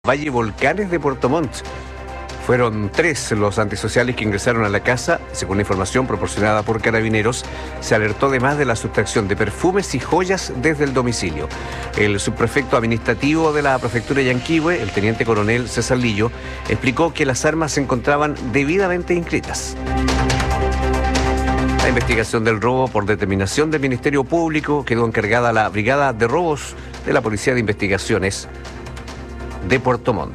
Valle Volcanes de Puerto Montt. Fueron 3 los antisociales que ingresaron a la casa. Según la información proporcionada por Carabineros, se alertó además de la sustracción de perfumes y joyas desde el domicilio. El subprefecto administrativo de la prefectura de Yanquihue, el teniente coronel César Lillo, explicó que las armas se encontraban debidamente inscritas. La investigación del robo por determinación del Ministerio Público quedó encargada a la Brigada de Robos de la Policía de Investigaciones de Puerto Montt.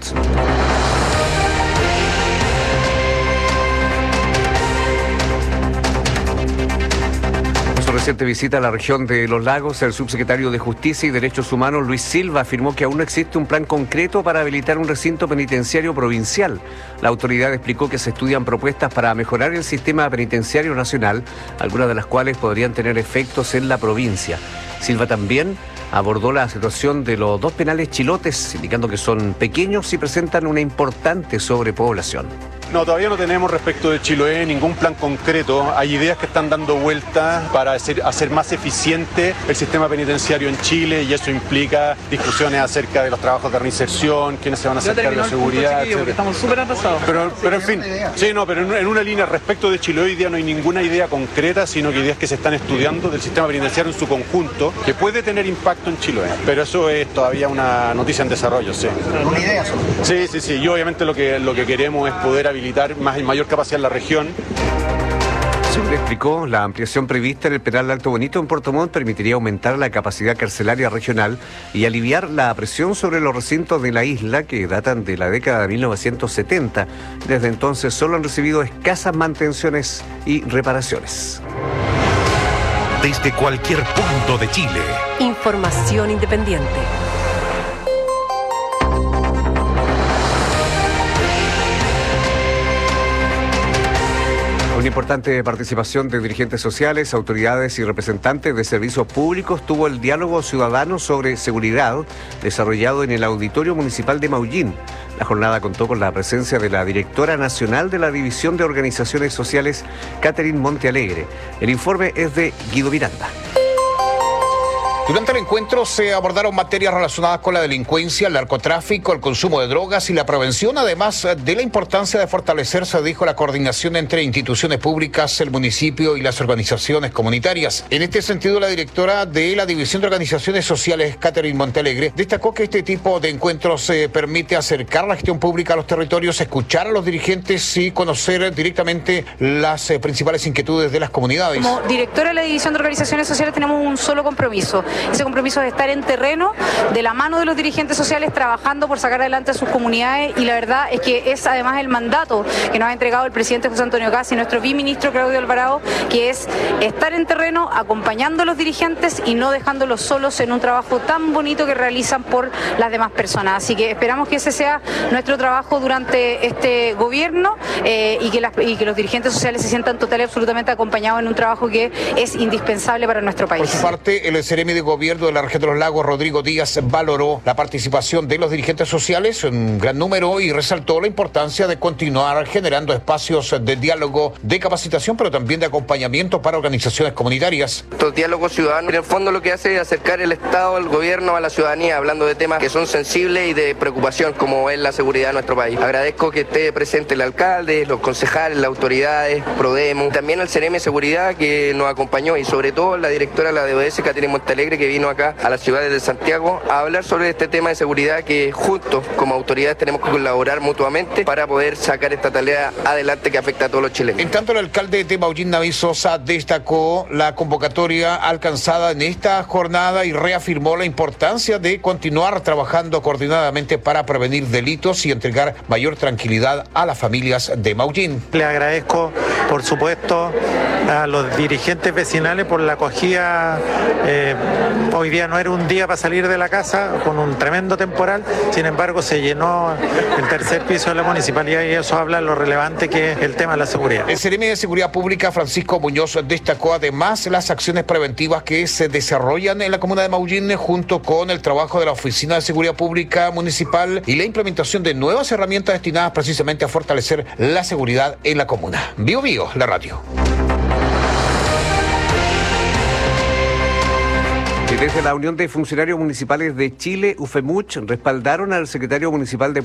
En su reciente visita a la región de Los Lagos, el subsecretario de Justicia y Derechos Humanos, Luis Silva, afirmó que aún no existe un plan concreto para habilitar un recinto penitenciario provincial. La autoridad explicó que se estudian propuestas para mejorar el sistema penitenciario nacional, algunas de las cuales podrían tener efectos en la provincia. Silva también abordó la situación de los 2 penales chilotes, indicando que son pequeños y presentan una importante sobrepoblación. No, todavía no tenemos respecto de Chiloé ningún plan concreto. Hay ideas que están dando vueltas para hacer más eficiente el sistema penitenciario en Chile, y eso implica discusiones acerca de los trabajos de reinserción, quiénes se van a hacer cargo de seguridad, porque estamos súper atrasados. Pero en fin, sí, no, pero en una línea respecto de Chiloé hoy día no hay ninguna idea concreta, sino que ideas que se están estudiando del sistema penitenciario en su conjunto, que puede tener impacto en Chiloé. Pero eso es todavía una noticia en desarrollo, sí. ¿Una idea solo? Sí. Y obviamente lo que queremos es poder habilitar mayor capacidad en la región. Según explicó, la ampliación prevista en el penal de Alto Bonito en Puerto Montt permitiría aumentar la capacidad carcelaria regional y aliviar la presión sobre los recintos de la isla que datan de la década de 1970. Desde entonces solo han recibido escasas mantenciones y reparaciones. Desde cualquier punto de Chile. Información independiente. Una importante participación de dirigentes sociales, autoridades y representantes de servicios públicos tuvo el diálogo ciudadano sobre seguridad desarrollado en el Auditorio Municipal de Maullín. La jornada contó con la presencia de la directora nacional de la División de Organizaciones Sociales, Catherine Montealegre. El informe es de Guido Miranda. Durante el encuentro se abordaron materias relacionadas con la delincuencia, el narcotráfico, el consumo de drogas y la prevención, además de la importancia de fortalecer, se dijo, la coordinación entre instituciones públicas, el municipio y las organizaciones comunitarias. En este sentido, la directora de la División de Organizaciones Sociales, Catherine Montealegre, destacó que este tipo de encuentros permite acercar la gestión pública a los territorios, escuchar a los dirigentes y conocer directamente las principales inquietudes de las comunidades. Como directora de la División de Organizaciones Sociales tenemos un solo compromiso. Ese compromiso es estar en terreno, de la mano de los dirigentes sociales, trabajando por sacar adelante a sus comunidades, y la verdad es que es además el mandato que nos ha entregado el presidente José Antonio Caz y nuestro viceministro Claudio Alvarado, que es estar en terreno acompañando a los dirigentes y no dejándolos solos en un trabajo tan bonito que realizan por las demás personas. Así que esperamos que ese sea nuestro trabajo durante este gobierno, y que los dirigentes sociales se sientan total y absolutamente acompañados en un trabajo que es indispensable para nuestro país. Por su parte, el Seremi de Gobierno de la región de Los Lagos, Rodrigo Díaz, valoró la participación de los dirigentes sociales en un gran número y resaltó la importancia de continuar generando espacios de diálogo, de capacitación, pero también de acompañamiento para organizaciones comunitarias. Estos diálogos ciudadanos, en el fondo, lo que hace es acercar el Estado, el gobierno a la ciudadanía, hablando de temas que son sensibles y de preocupación, como es la seguridad de nuestro país. Agradezco que esté presente el alcalde, los concejales, las autoridades, Prodemo, también al CEREMI de Seguridad, que nos acompañó, y sobre todo la directora de la DOS, Catherine Montealegre, que vino acá a las ciudades de Santiago a hablar sobre este tema de seguridad, que juntos como autoridades tenemos que colaborar mutuamente para poder sacar esta tarea adelante que afecta a todos los chilenos. En tanto, el alcalde de Maullín, David Sosa, destacó la convocatoria alcanzada en esta jornada y reafirmó la importancia de continuar trabajando coordinadamente para prevenir delitos y entregar mayor tranquilidad a las familias de Maullín. Le agradezco, por supuesto, a los dirigentes vecinales por la acogida. Hoy día no era un día para salir de la casa, con un tremendo temporal, sin embargo se llenó el tercer piso de la municipalidad, y eso habla de lo relevante que es el tema de la seguridad. El Seremi de Seguridad Pública, Francisco Muñoz, destacó además las acciones preventivas que se desarrollan en la comuna de Maullín, junto con el trabajo de la Oficina de Seguridad Pública Municipal y la implementación de nuevas herramientas destinadas precisamente a fortalecer la seguridad en la comuna. Bio Bio, la radio. Desde la Unión de Funcionarios Municipales de Chile, UFEMUCH, respaldaron al secretario municipal de